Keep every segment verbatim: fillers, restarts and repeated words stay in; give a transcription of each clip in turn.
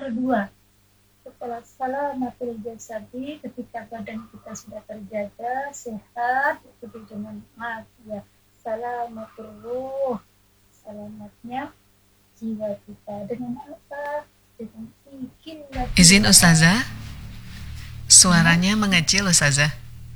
dua. Setelah salamatul jasadi, ketika badan kita sudah terjaga, sehat, itu dengan maaf ya. Salamatul ruh, selamatnya jiwa kita. Dengan apa? Dengan fikir. Izin Ustazah, suaranya hmm? mengecil Ustazah.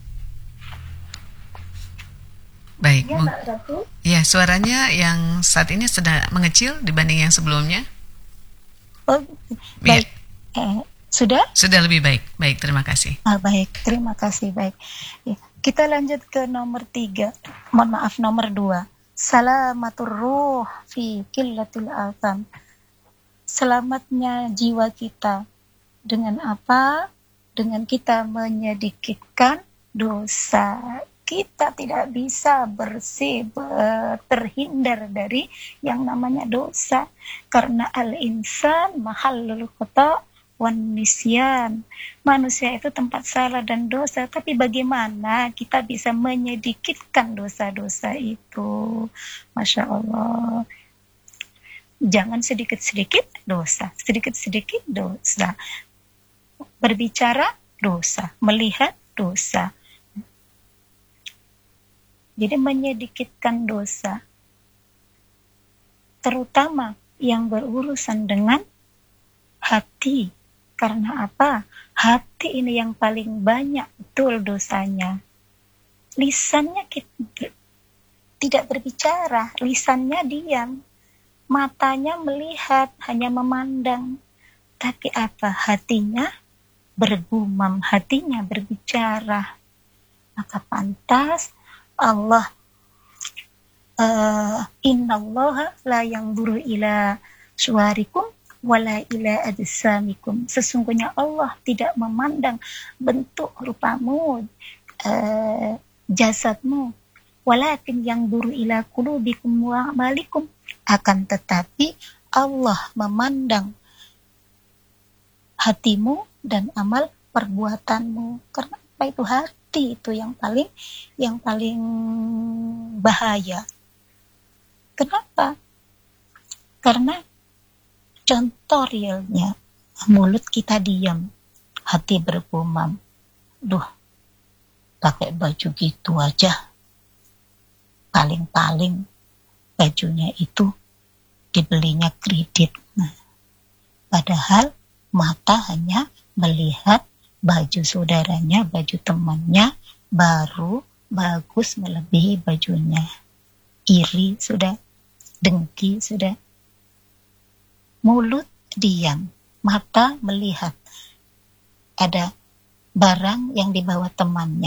Baik. Ya, Pak Ratu. Ya, suaranya yang saat ini sudah mengecil dibanding yang sebelumnya. Oh, baik. Ya. Eh, sudah? Sudah lebih baik. Baik, terima kasih. Ah, baik, terima kasih. Baik. Ya, kita lanjut ke nomor tiga. Mohon maaf, nomor dua. Salamatur ruh fi qillatil atham. Selamatnya jiwa kita. Dengan apa? Dengan kita menyedikitkan dosa. Kita tidak bisa bersih, ber, terhindar dari yang namanya dosa. Karena al-insan mahallul khata' wan nisyan. Manusia itu tempat salah dan dosa. Tapi bagaimana kita bisa menyedikitkan dosa-dosa itu? Masya Allah. Jangan sedikit-sedikit dosa. Sedikit-sedikit dosa. Berbicara dosa. Melihat dosa. Jadi menyedikitkan dosa, terutama yang berurusan dengan hati. Karena apa? Hati ini yang paling banyak betul dosanya. Lisannya kita, tidak berbicara, lisannya diam. Matanya melihat, hanya memandang. Tapi apa? Hatinya bergumam, hatinya berbicara. Maka pantas Allah uh, innallaha la yanzuru ila suwarikum wala ila ajsamikum. Sesungguhnya Allah tidak memandang bentuk rupamu, uh, jasadmu, walakin yanzuru ila qulubikum wa amalikum. Akan tetapi Allah memandang hatimu dan amal perbuatanmu. Karena apa itu hati? Itu yang paling yang paling bahaya. Kenapa? Karena contoh realnya, mulut kita diam, hati bergumam. Duh, pakai baju gitu aja. Paling-paling bajunya itu dibelinya kredit. Nah, padahal mata hanya melihat baju saudaranya, baju temannya baru bagus melebihi bajunya. Iri sudah, dengki sudah. Mulut diam, mata melihat ada barang yang dibawa temannya.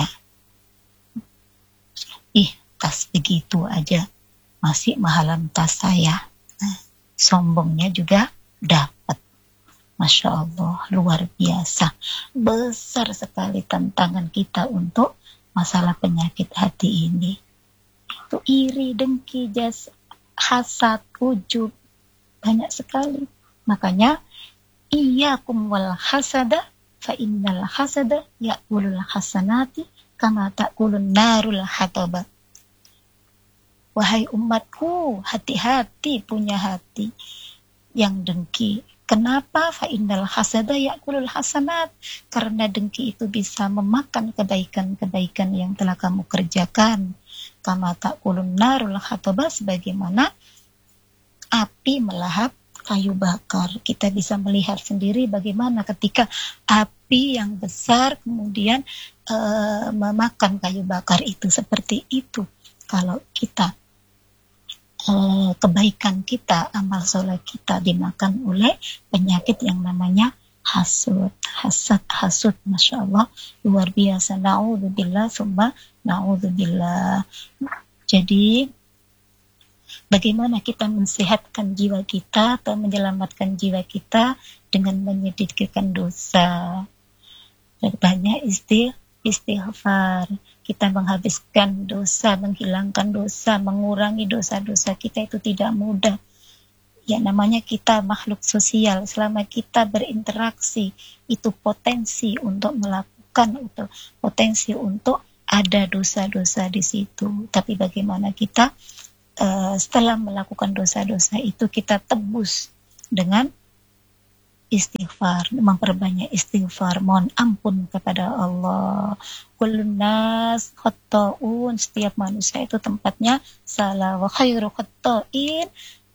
Ih, tas begitu aja masih mahalan tas saya. Nah, sombongnya juga dapat. Masya Allah, luar biasa. Besar sekali tantangan kita untuk masalah penyakit hati ini. Itu iri, dengki, jas, hasad, ujub. Banyak sekali. Makanya, iyyakum wal hasada, fa innal hasada ya'kulul hasanati, kama ta'kulun narul hataba. Wahai umatku, hati-hati punya hati yang dengki. Kenapa? Fa innal hasada ya'kulul hasanat. Karena dengki itu bisa memakan kebaikan-kebaikan yang telah kamu kerjakan. Kama ta'kulun narul hataba, sebagaimana api melahap kayu bakar. Kita bisa melihat sendiri bagaimana ketika api yang besar kemudian uh, memakan kayu bakar itu. Seperti itu. Kalau kita Uh, kebaikan kita, amal soleh kita dimakan oleh penyakit yang namanya hasud, hasad, hasud, masya Allah, luar biasa. Na'udzubillah, summa na'udzubillah. Jadi, bagaimana kita mensehatkan jiwa kita atau menyelamatkan jiwa kita dengan menyedikitkan dosa. Banyak istighfar, istighfar. Kita menghabiskan dosa, menghilangkan dosa, mengurangi dosa-dosa kita itu tidak mudah. Ya, namanya kita makhluk sosial. Selama kita berinteraksi, itu potensi untuk melakukan, itu potensi untuk ada dosa-dosa di situ. Tapi bagaimana kita uh, setelah melakukan dosa-dosa itu kita tebus dengan istighfar, memperbanyak istighfar, mohon ampun kepada Allah. Kullun nas khata'un, setiap manusia itu tempatnya salah. Wa khairu khata'in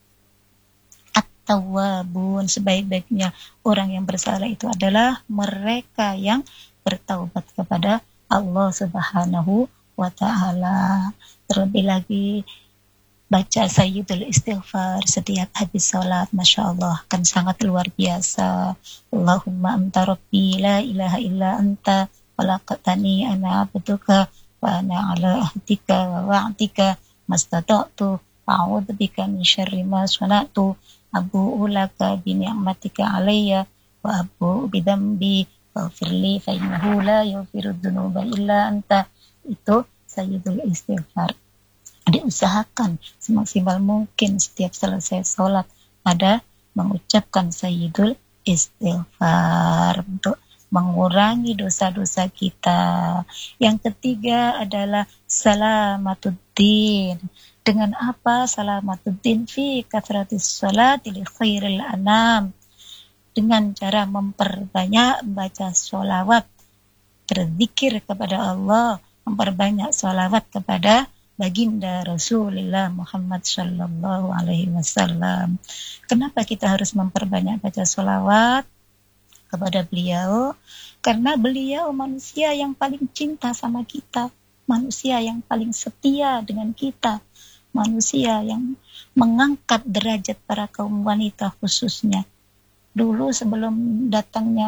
at-tawwabun, sebaik-baiknya orang yang bersalah itu adalah mereka yang bertaubat kepada Allah Subhanahu wa ta'ala. Terlebih lagi baca Sayyidul Istighfar setiap habis sholat, Masya Allah, kan sangat luar biasa. Allahumma anta rabbi la ilaha illa anta walaqatani ana abduka wa ana ala ahdika wa wa'dika mastata'tu a'udhu bika min syarri ma sana'tu abu'u laka bi ni'matika alayya wa abu'u bidambi waghfirli fa innahu la yaghfiru dzunuba illa anta. Itu Sayyidul Istighfar. Diusahakan semaksimal mungkin setiap selesai sholat ada mengucapkan Sayyidul Istighfar untuk mengurangi dosa-dosa kita. Yang ketiga adalah Salamatuddin. Dengan apa Salamatuddin? Fi kathratis sholati li khairil anam. Dengan cara memperbanyak baca sholawat, berzikir kepada Allah, memperbanyak sholawat kepada baginda Rasulullah Muhammad Sallallahu Alaihi Wasallam. Kenapa kita harus memperbanyak baca sholawat kepada beliau? Karena beliau manusia yang paling cinta sama kita, manusia yang paling setia dengan kita, manusia yang mengangkat derajat para kaum wanita khususnya. Dulu sebelum datangnya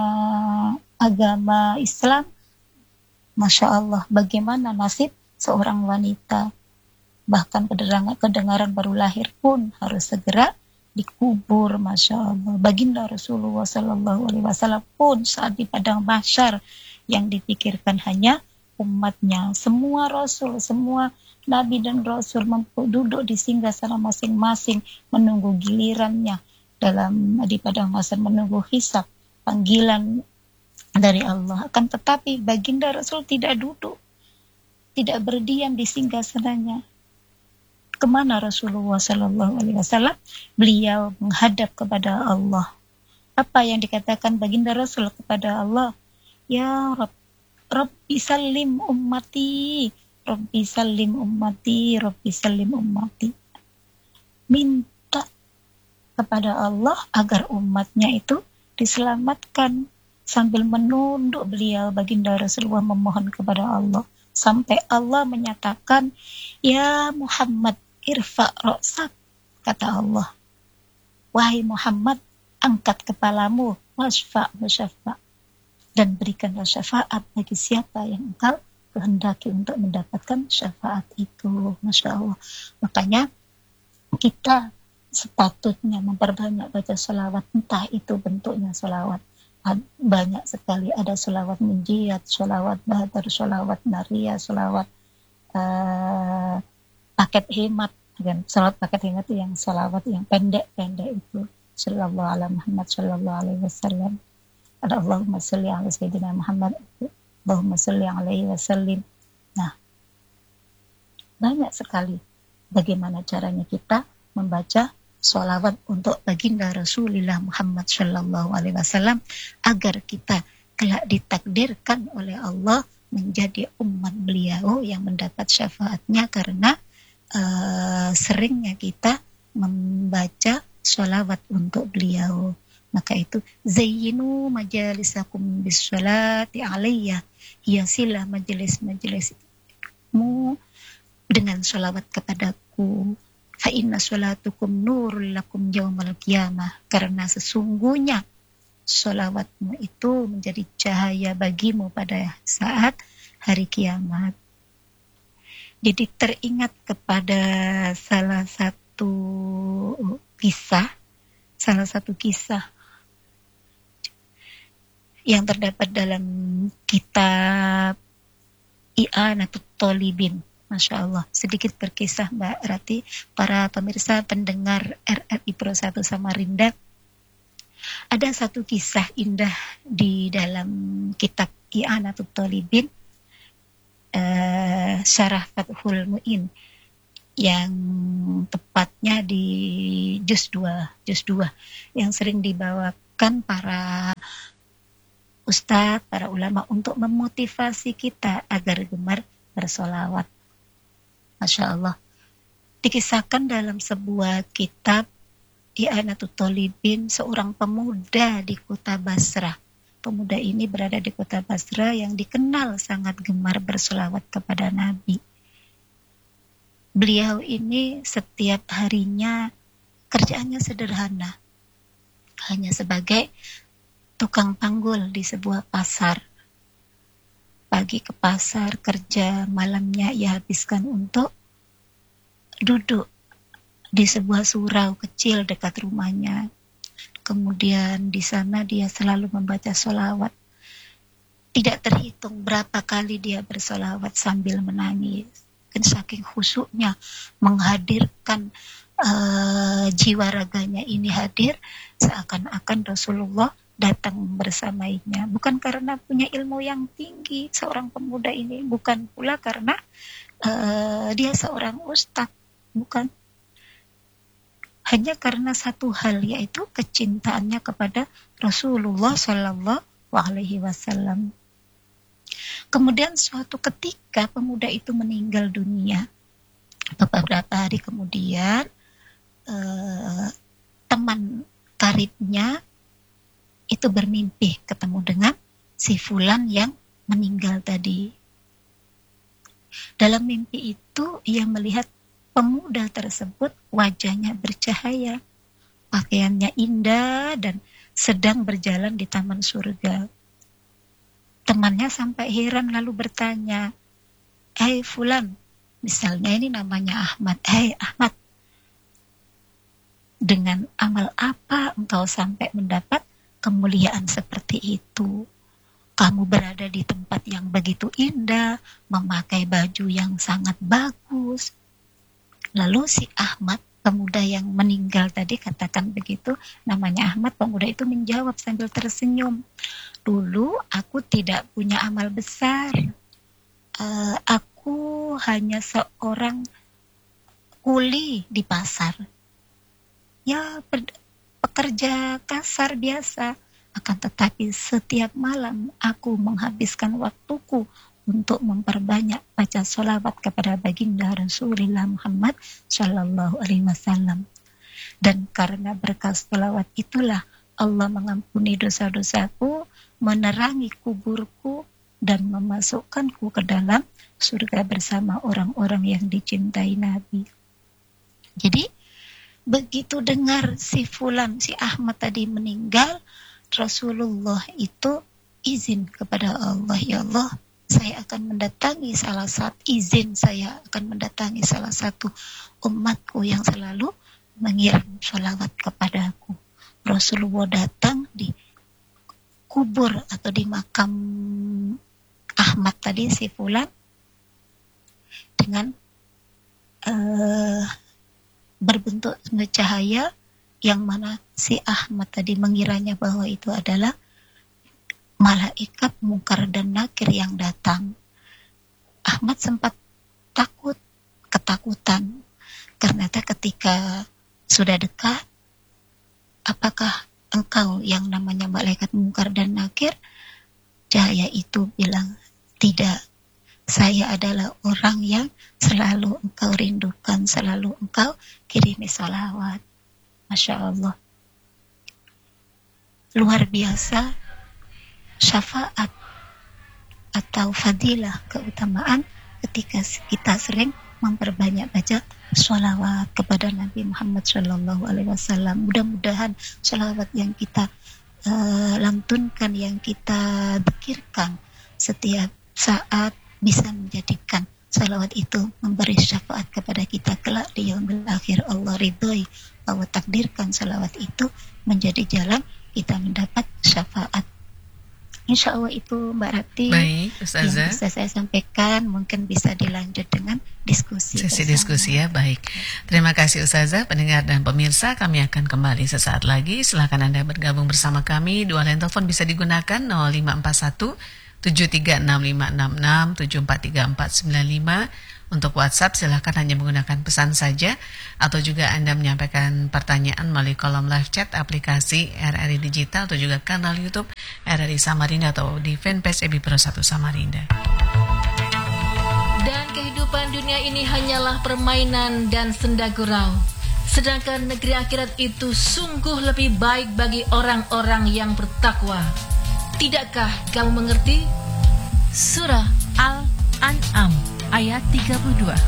agama Islam, Masya Allah, bagaimana nasib seorang wanita, bahkan kedengaran, kedengaran baru lahir pun harus segera dikubur, Masya Allah. Baginda Rasulullah Sallallahu Alaihi Wasallam pun saat di padang mahsyar yang dipikirkan hanya umatnya. Semua Rasul, semua Nabi dan Rasul duduk di singgasana masing-masing menunggu gilirannya dalam di padang mahsyar, menunggu hisab, panggilan dari Allah. Akan tetapi baginda Rasul tidak duduk, tidak berdiam di singgasananya. Kemana Rasulullah Sallallahu Alaihi Wasallam? Beliau menghadap kepada Allah. Apa yang dikatakan baginda Rasul kepada Allah? Ya Rabb, Rabbi salim ummati, Rabbi salim ummati, Rabbi salim ummati. Minta kepada Allah agar umatnya itu diselamatkan, sambil menunduk beliau baginda Rasulullah memohon kepada Allah. Sampai Allah menyatakan, ya Muhammad irfa' ra'sak, kata Allah, wahai Muhammad, angkat kepalamu, wasfa' wasyafa', dan berikanlah syafaat bagi siapa yang engkau kehendaki untuk mendapatkan syafaat itu. Masya Allah. Makanya kita sepatutnya memperbanyak baca sholawat, entah itu bentuknya sholawat banyak sekali, ada sholawat munjiat, sholawat badar, sholawat naria, sholawat uh, paket hemat. Dan sholawat paket hemat itu yang sholawat yang pendek-pendek itu, sallallahu ala Muhammad sallallahu alaihi wasallam. Ada Allahumma sholli ala sayyidina Muhammad, Allahumma sholli alaihi wasallim. Nah, banyak sekali bagaimana caranya kita membaca sholawat untuk baginda Rasulullah Muhammad Sallallahu Alaihi Wasallam agar kita kelak ditakdirkan oleh Allah menjadi umat beliau yang mendapat syafaatnya karena uh, seringnya kita membaca sholawat untuk beliau. Maka itu zayyinu majalisakum bis-sholati alayya, hiasilah majelis-majelismu dengan sholawat kepadaku. Fa inna sholatukum nurul lakum yaumal qiyamah, karena sesungguhnya sholawatmu itu menjadi cahaya bagimu pada saat hari kiamat. Jadi teringat kepada salah satu kisah, salah satu kisah yang terdapat dalam kitab I'anatut Thalibin. Masya Allah, sedikit berkisah Mbak Rati, para pemirsa pendengar R R I Pro satu Samarinda. Ada satu kisah indah di dalam kitab I'anatut Thalibin, uh, Syarah Fathul Mu'in, yang tepatnya di juz dua, juz dua yang sering dibawa bahkan para ustadz, para ulama untuk memotivasi kita agar gemar bersolawat. Masya Allah. Dikisahkan dalam sebuah kitab I'anatul Thalibin, seorang pemuda di kota Basrah. Pemuda ini berada di kota Basrah yang dikenal sangat gemar bersolawat kepada Nabi. Beliau ini setiap harinya kerjaannya sederhana, hanya sebagai tukang panggul di sebuah pasar. Pagi ke pasar kerja, malamnya ia habiskan untuk duduk di sebuah surau kecil dekat rumahnya. Kemudian di sana dia selalu membaca sholawat. Tidak terhitung berapa kali dia bersolawat sambil menangis. Dan saking khusyuknya menghadirkan uh, jiwa raganya ini hadir, seakan-akan Rasulullah datang bersamanya. Bukan karena punya ilmu yang tinggi seorang pemuda ini, bukan pula karena uh, dia seorang ustadz, bukan. Hanya karena satu hal, yaitu kecintaannya kepada Rasulullah Shallallahu Alaihi Wasallam. Kemudian suatu ketika pemuda itu meninggal dunia. Beberapa hari kemudian eh, teman karibnya itu bermimpi ketemu dengan si fulan yang meninggal tadi. Dalam mimpi itu ia melihat pemuda tersebut wajahnya bercahaya, pakaiannya indah dan sedang berjalan di taman surga. Temannya sampai heran lalu bertanya, "Hei fulan," misalnya ini namanya Ahmad, "Hei Ahmad, dengan amal apa engkau sampai mendapat kemuliaan seperti itu? Kamu berada di tempat yang begitu indah, memakai baju yang sangat bagus." Lalu si Ahmad, pemuda yang meninggal tadi, katakan begitu, namanya Ahmad, pemuda itu menjawab sambil tersenyum, "Dulu aku tidak punya amal besar. Uh, aku hanya seorang kuli di pasar. Ya, pekerja kasar biasa. Akan tetapi setiap malam aku menghabiskan waktuku untuk memperbanyak baca sholawat kepada baginda Rasulullah Muhammad Sallallahu Alaihi Wasallam. Dan karena berkat sholawat itulah Allah mengampuni dosa-dosaku, menerangi kuburku, dan memasukkanku ke dalam surga bersama orang-orang yang dicintai Nabi." Jadi begitu dengar si fulan, si Ahmad tadi meninggal, Rasulullah itu izin kepada Allah, "Ya Allah, saya akan mendatangi salah satu izin saya akan mendatangi salah satu umatku yang selalu mengirim sholawat kepadaku." Rasulullah datang di kubur atau di makam Ahmad tadi, si fulan, dengan uh, berbentuk cahaya yang mana si Ahmad tadi mengiranya bahwa itu adalah malaikat Munkar dan Nakir yang datang. Ahmad sempat takut, ketakutan, karena ketika sudah dekat, "Apakah engkau yang namanya malaikat Munkar dan Nakir?" Cahaya itu bilang, "Tidak, saya adalah orang yang selalu engkau rindukan, selalu engkau kirimi salawat." Masya Allah. Luar biasa syafaat atau fadilah, keutamaan ketika kita sering memperbanyak baca sholawat kepada Nabi Muhammad Shallallahu Alaihi Wasallam. Mudah-mudahan sholawat yang kita uh, lantunkan, yang kita pikirkan setiap saat bisa menjadikan sholawat itu memberi syafaat kepada kita kelak di yaumil akhir. Allah ridhoi, Allah takdirkan sholawat itu menjadi jalan kita mendapat syafaat. Insya Allah itu Mbak Rati. Baik, Ustazah. Yang bisa saya sampaikan, mungkin bisa dilanjut dengan diskusi. Sesi bersama. diskusi ya, baik. Terima kasih Ustazah, pendengar dan pemirsa. Kami akan kembali sesaat lagi. Silakan Anda bergabung bersama kami. Dua line telepon bisa digunakan nol lima empat satu tujuh tiga enam lima enam enam tujuh empat tiga empat sembilan lima. Untuk WhatsApp silahkan hanya menggunakan pesan saja, atau juga Anda menyampaikan pertanyaan melalui kolom live chat aplikasi R R I Digital atau juga kanal YouTube R R I Samarinda atau di fanpage E B I Pro satu Samarinda. Dan kehidupan dunia ini hanyalah permainan dan senda gurau. Sedangkan negeri akhirat itu sungguh lebih baik bagi orang-orang yang bertakwa. Tidakkah kamu mengerti? Surah Al-An'am ayat tiga puluh dua.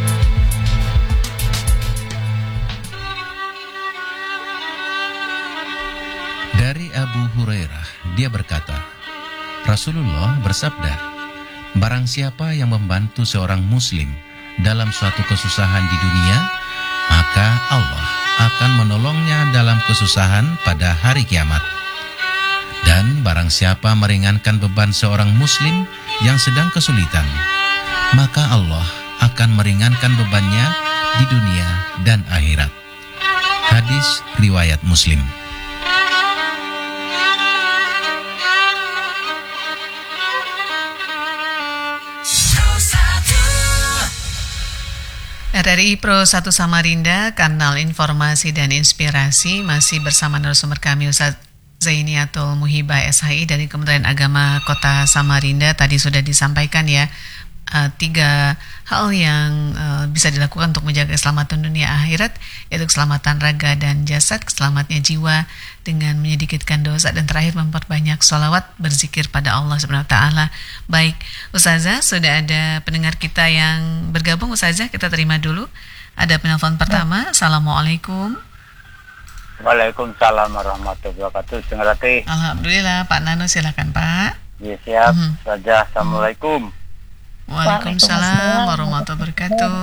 Dari Abu Hurairah, dia berkata, Rasulullah bersabda, barang siapa yang membantu seorang muslim dalam suatu kesusahan di dunia, maka Allah akan menolongnya dalam kesusahan pada hari kiamat. Dan barang siapa meringankan beban seorang muslim yang sedang kesulitan, maka Allah akan meringankan bebannya di dunia dan akhirat. Hadis riwayat Muslim. R R I Pro satu Samarinda, kanal informasi dan inspirasi, masih bersama narasumber kami Ustaz Zainiatul Muhibah S H I dari Kementerian Agama Kota Samarinda. Tadi sudah disampaikan ya, uh, tiga hal yang uh, bisa dilakukan untuk menjaga keselamatan dunia akhirat, yaitu keselamatan raga dan jasad, selamatnya jiwa dengan menyedikitkan dosa, dan terakhir memperbanyak sholawat, berzikir pada Allah Subhanahu Wa Taala. Baik, Ustazah, sudah ada pendengar kita yang bergabung. Ustazah, kita terima dulu. Ada penelpon pertama. Assalamualaikum. Waalaikumsalam warahmatullahi wabarakatuh. Sengerti. Alhamdulillah, Pak Nano, silakan Pak. Ya, siap. Mhm. Saja. Assalamualaikum. Waalaikumsalam warahmatullahi wabarakatuh.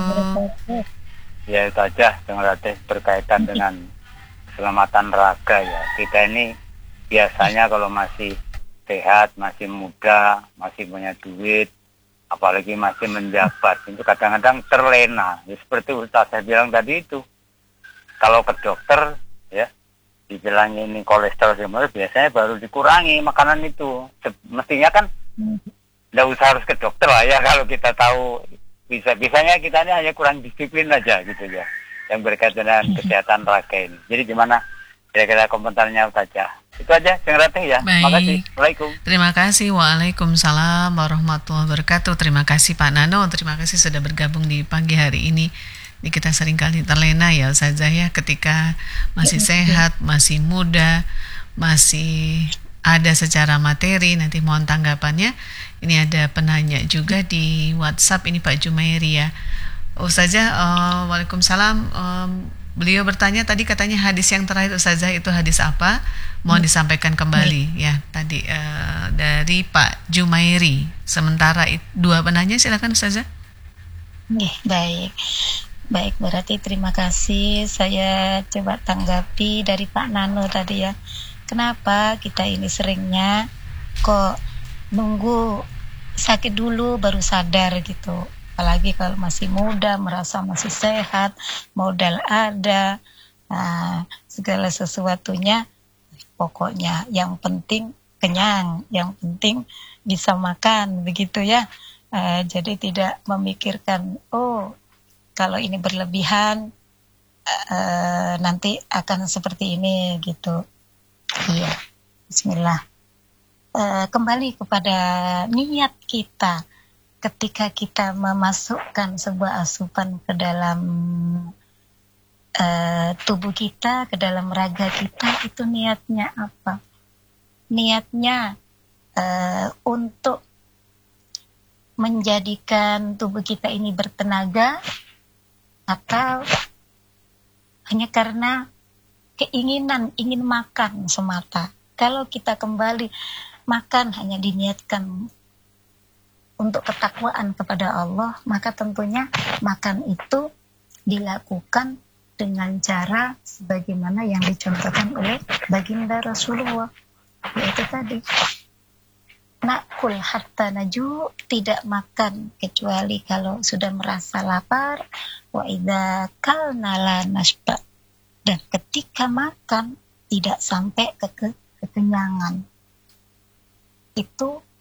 Ya, itu aja sengerti berkaitan dengan keselamatan raga ya. Kita ini biasanya kalau masih sehat, masih muda, masih punya duit, apalagi masih menjabat, itu kadang-kadang terlena. Ya, seperti Ustaz saya bilang tadi itu. Kalau ke dokter ya dibilangnya ini kolesterol semua, biasanya baru dikurangi makanan itu. Mestinya kan nggak usah harus ke dokter lah ya, kalau kita tahu bisa bisanya kita ini hanya kurang disiplin aja gitu ya, yang berkaitan dengan kesehatan raga ini. Jadi gimana kira-kira komentarnya saja? Itu aja, Seng Ratih ya. Baik. Makasih. Assalamualaikum. Terima kasih. Waalaikumsalam warahmatullahi wabarakatuh. Terima kasih Pak Nano. Terima kasih sudah bergabung di pagi hari ini. Ini kita seringkali terlena ya Ustazah ya, ketika masih sehat, masih muda, masih ada secara materi. Nanti mohon tanggapannya. Ini ada penanya juga di WhatsApp, ini Pak Jumairi ya. Ustazah, uh, Waalaikumsalam. Um, beliau bertanya tadi, katanya hadis yang terakhir Ustazah itu hadis apa? Mohon disampaikan kembali ya tadi uh, dari Pak Jumairi. Sementara it, dua penanya, silakan Ustazah. Nih, baik. Baik, berarti terima kasih. Saya coba tanggapi dari Pak Nano tadi ya. Kenapa kita ini seringnya kok nunggu sakit dulu baru sadar gitu. Apalagi kalau masih muda, merasa masih sehat, modal ada, nah, segala sesuatunya. Pokoknya yang penting kenyang, yang penting bisa makan, begitu ya. Uh, jadi tidak memikirkan, oh kalau ini berlebihan uh, nanti akan seperti ini gitu. Iya, Bismillah. Uh, kembali kepada niat kita ketika kita memasukkan sebuah asupan ke dalam uh, tubuh kita, ke dalam raga kita, itu niatnya apa? Niatnya uh, untuk menjadikan tubuh kita ini bertenaga, atau hanya karena keinginan ingin makan semata. Kalau kita kembali makan hanya diniatkan untuk ketakwaan kepada Allah, maka tentunya makan itu dilakukan dengan cara sebagaimana yang dicontohkan oleh baginda Rasulullah, yaitu tadi nakul hatta naju, tidak makan kecuali kalau sudah merasa lapar, wa idza kalna la nasba, dan ketika makan tidak sampai ke, ke kekenyangan. Itu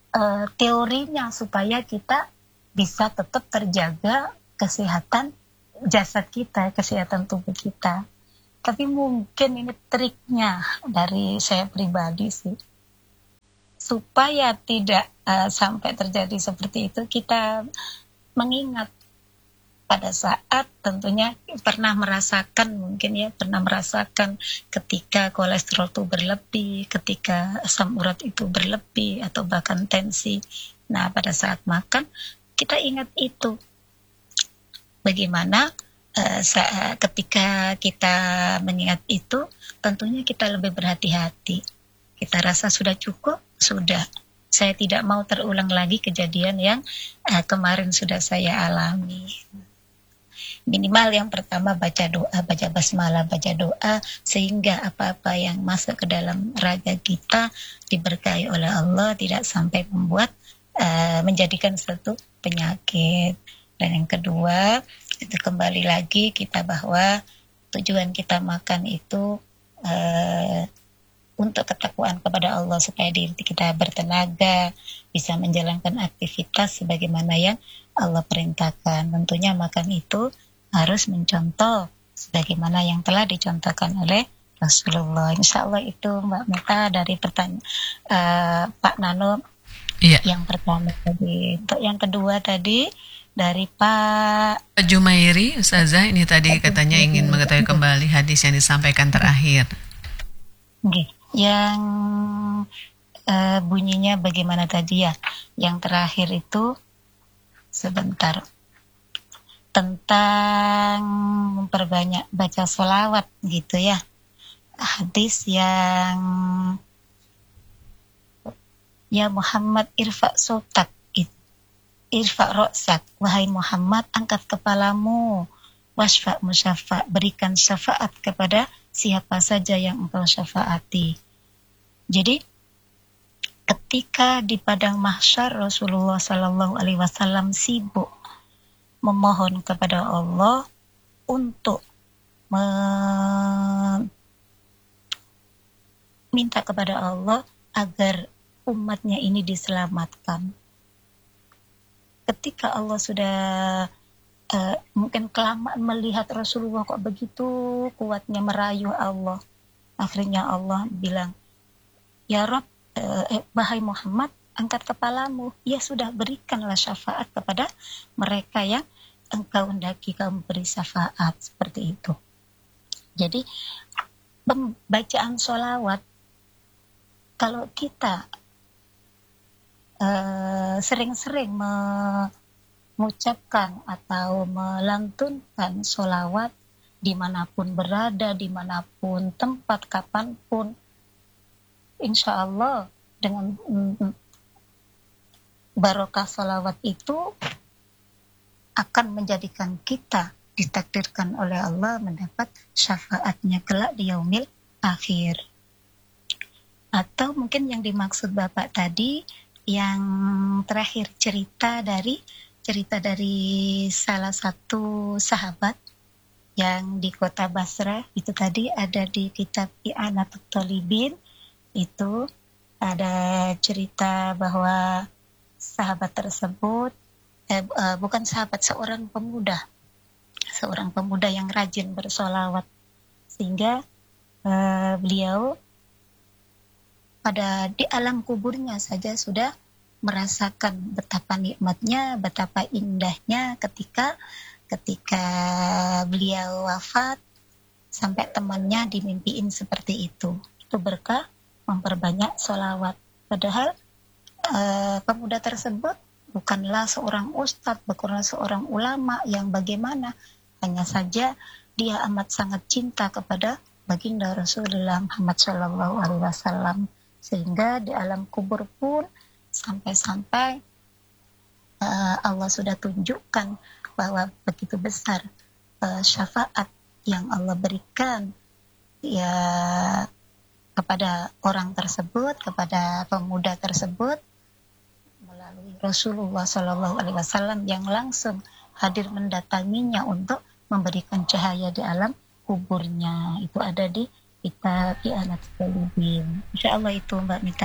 uh, teorinya supaya kita bisa tetap terjaga kesehatan jasad kita, kesehatan tubuh kita. Tapi mungkin ini triknya dari saya pribadi sih, supaya tidak uh, sampai terjadi seperti itu, kita mengingat pada saat tentunya pernah merasakan, mungkin ya pernah merasakan ketika kolesterol itu berlebih, ketika asam urat itu berlebih, atau bahkan tensi. Nah, pada saat makan kita ingat itu, bagaimana uh, saat, ketika kita mengingat itu, tentunya kita lebih berhati-hati. Kita rasa sudah cukup, sudah. Saya tidak mau terulang lagi kejadian yang uh, kemarin sudah saya alami. Minimal yang pertama baca doa, baca basmalah, baca doa, sehingga apa-apa yang masuk ke dalam raga kita diberkahi oleh Allah, tidak sampai membuat uh, menjadikan satu penyakit. Dan yang kedua, itu kembali lagi kita bahwa tujuan kita makan itu uh, untuk ketakwaan kepada Allah, supaya diri kita bertenaga, bisa menjalankan aktivitas sebagaimana yang Allah perintahkan. Tentunya makan itu harus mencontoh sebagaimana yang telah dicontohkan oleh Rasulullah. Insya Allah itu Mbak Meta dari pertanyaan uh, Pak Nano. Iya. Yang pertama tadi. Untuk yang kedua tadi dari Pak Jumairi, Ustazah, ini tadi katanya ingin mengetahui kembali hadis yang disampaikan terakhir. Oke. Yang uh, bunyinya bagaimana tadi ya? Yang terakhir itu sebentar, tentang memperbanyak baca sholawat gitu ya. Hadis yang ya Muhammad irfa sotak, irfa roksak, wahai Muhammad angkat kepalamu, wasfa musyafa, berikan syafaat kepada siapa saja yang engkau syafaati. Jadi ketika di padang mahsyar Rasulullah Sallallahu Alaihi Wasallam sibuk memohon kepada Allah untuk meminta kepada Allah agar umatnya ini diselamatkan. Ketika Allah sudah uh, mungkin kelamaan melihat Rasulullah kok begitu kuatnya merayu Allah, akhirnya Allah bilang, ya Rabb, uh, eh, wahai Muhammad, angkat kepalamu, ya sudah, berikanlah syafaat kepada mereka yang engkau hendaki kamu beri syafaat, seperti itu. Jadi pembacaan sholawat, kalau kita uh, sering-sering mengucapkan atau melantunkan sholawat dimanapun berada, dimanapun tempat, kapanpun, insya Allah dengan mm, barokah sholawat itu akan menjadikan kita ditakdirkan oleh Allah mendapat syafaatnya kelak di yaumil akhir. Atau mungkin yang dimaksud Bapak tadi yang terakhir, cerita dari cerita dari salah satu sahabat yang di kota Basrah, itu tadi ada di kitab I'anatul Thalibin. Itu ada cerita bahwa sahabat tersebut, eh, uh, bukan sahabat, seorang pemuda, seorang pemuda yang rajin bersolawat, sehingga uh, beliau pada di alam kuburnya saja sudah merasakan betapa nikmatnya, betapa indahnya ketika ketika beliau wafat, sampai temannya dimimpiin seperti itu. Itu berkah memperbanyak solawat. Padahal Uh, pemuda tersebut bukanlah seorang ustadz, bukanlah seorang ulama yang bagaimana, hanya saja dia amat sangat cinta kepada baginda Rasulullah Muhammad Shallallahu Alaihi Wasallam, sehingga di alam kubur pun sampai-sampai uh, Allah sudah tunjukkan bahwa begitu besar uh, syafaat yang Allah berikan ya kepada orang tersebut, kepada pemuda tersebut, melalui Rasulullah Shallallahu Alaihi Wasallam yang langsung hadir mendatanginya untuk memberikan cahaya di alam kuburnya. Itu ada di kitab I'anatul Thalibin. Insya Allah itu Mbak Mita.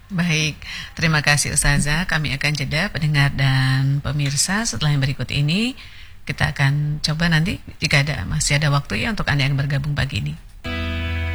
Baik, terima kasih Ustazah. Kami akan jeda pendengar dan pemirsa. Setelah yang berikut ini kita akan coba nanti jika ada masih ada waktu ya untuk Anda yang bergabung pagi ini.